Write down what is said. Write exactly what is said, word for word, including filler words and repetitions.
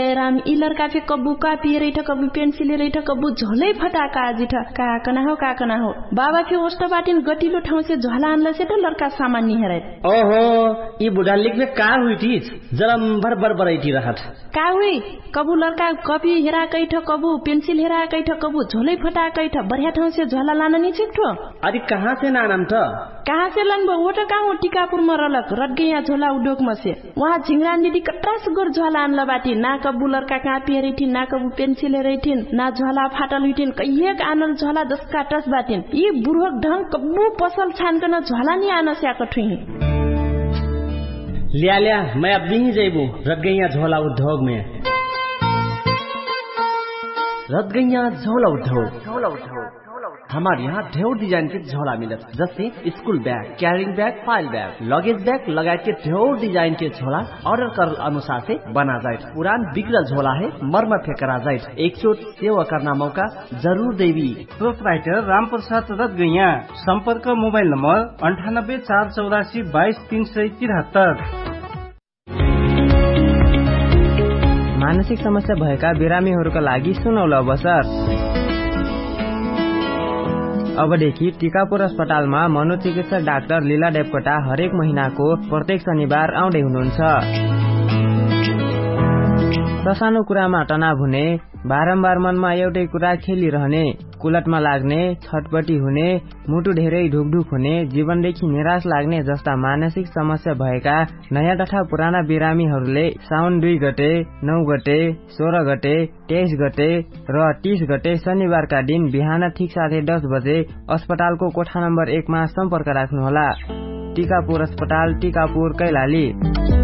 राम ई लड़का पे कबू कापी रही था कबू पेंसिल रही था कबू झोलै फटाका आजी था का कना हो का कना हो बाबा के ओस्टा बाटिन गटिलो ठाउँ से झोला आनला से त लड़का सामान्य हेरे ओहो ई बुढ़ा लिख में का हुई थी जरा भर भर बरैती रहत का हुई कबू लड़का कॉपी हेरा कई था कबू पेंसिल हेरा कई था कबू झोलै फटा कई था बढ़िया ठाउँ से झोला लाना नहीं छिकठो अरे कहाँ से नानम त कहाँ से लनबो वो तो कहाँ टीकापुर में रलक रट गया झोला उद्योग में से वहाँ झिंगरान दीदी कट्रास गोर झोला आनला बाटी ना कबू लड़का कापी हेरी थी ना कबू पेंसिल हेरी थी ना झोला फाटल हुई थी कहिए आनल झोला जसका टस बाटिन ये बुढ़क ढंग कबू पसल छान कर झोला नहीं आना से आकठुई लिया लिया मैं अब भी जेबू रट गई झोला उद्योग में रट गई झोला उद्योग झोला उद्योग हमारे यहाँ ढेर डिजाइन के झोला मिलत जैसे school bag carrying bag file bag luggage bag लगायत के ढेर डिजाइन के झोला ऑर्डर कर अनुसार से बना जाए पुरान बिगड़ल झोला है मरम्मत करा जाए एक चोट सेवा करना मौका जरूर देवी प्रोपराइटर राम प्रसाद रत गैया संपर्क मोबाइल नंबर अंठानब्बे चार चौरासी बाईस तीन सय तिहत्तर। मानसिक समस्या भएका बिरामीहरूका लागि सुनौलो अवसर अबदेखि टिकापुर अस्पतालमा मनोचिकित्सक डाक्टर लीला देवकोटा हरेक महिनाको प्रत्येक शनिबार आउँदै हुनुहुन्छ। ससानो कुरामा तनाव हुने बारम्बार मनमा एउटै कुरा खेलिरहने कुलटमा लाग्ने छटपटी हुने मुटु धेरै ढुकढुक हुने जीवनदेखि निराश लाग्ने जस्ता मानसिक समस्या भएका नयाँ तथा पुराना बिरामीहरूले साउन दुई गते नौ गते सोह्र गते तेइस गते र तीस गते शनिबारका दिन बिहान ठिक साढे दस बजे अस्पतालको कोठा नम्बर एकमा सम्पर्क राख्नुहोला। टिकापुर अस्पताल टिकापुर कैलाली।